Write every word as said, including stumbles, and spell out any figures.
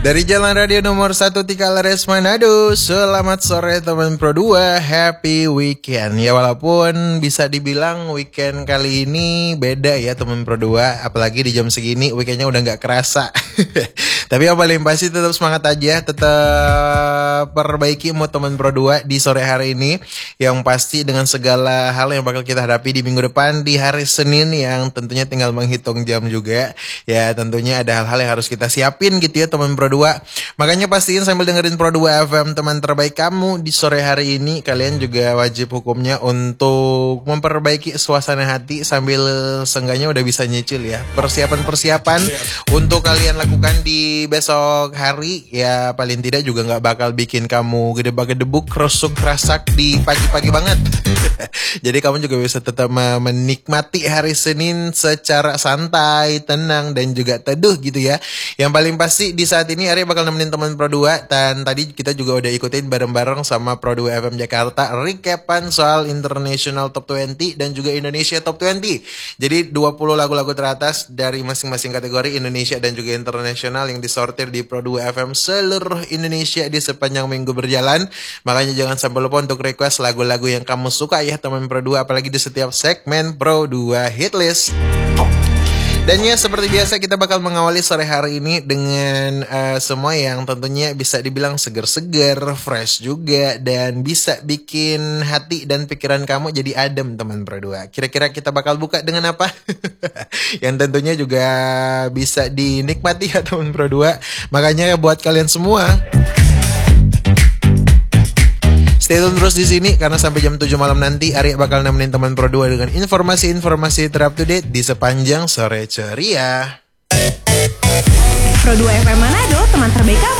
Dari Jalan Radio nomor satu Tikaleres Manado. Selamat sore teman Pro dua, happy weekend. Ya walaupun bisa dibilang weekend kali ini beda ya teman Pro dua, apalagi di jam segini weekendnya udah gak kerasa. Tapi yang paling pasti tetap semangat aja, tetap perbaiki mood teman Pro dua di sore hari ini. Yang pasti dengan segala hal yang bakal kita hadapi di minggu depan, di hari Senin yang tentunya tinggal menghitung jam juga. Ya tentunya ada hal-hal yang harus kita siapin gitu ya teman Pro dua. Makanya pastiin sambil dengerin Pro dua F M, teman terbaik kamu di sore hari ini. Kalian juga wajib hukumnya untuk memperbaiki suasana hati sambil seenggaknya udah bisa nyicil ya. Persiapan-persiapan untuk kalian lakukan di besok hari ya, paling tidak juga gak bakal bikin kamu gedebak-gedebuk, kerusuk, kerasak di pagi-pagi banget. Jadi kamu juga bisa tetap menikmati hari Senin secara santai, tenang, dan juga teduh gitu ya. Yang paling pasti di saat ini Arya bakal nemenin teman Pro dua. Dan tadi kita juga udah ikutin bareng-bareng sama Pro dua F M Jakarta recapan soal International Top dua puluh dan juga Indonesia Top dua puluh. Jadi dua puluh lagu-lagu teratas dari masing-masing kategori Indonesia dan juga internasional yang disortir di Pro dua F M seluruh Indonesia di sepanjang minggu berjalan. Makanya jangan sampai lupa untuk request lagu-lagu yang kamu suka ya teman Pro dua, apalagi di setiap segmen Pro dua Hitlist. Dan ya seperti biasa kita bakal mengawali sore hari ini dengan uh, semua yang tentunya bisa dibilang seger-seger, fresh juga, dan bisa bikin hati dan pikiran kamu jadi adem teman Pro dua. Kira-kira kita bakal buka dengan apa? Yang tentunya juga bisa dinikmati ya teman Pro dua. Makanya buat kalian semua, stay tune terus di sini karena sampai jam tujuh malam nanti Arya bakal nemenin teman Pro dua dengan informasi-informasi terupdate di sepanjang sore ceria. Pro dua F M Manado, teman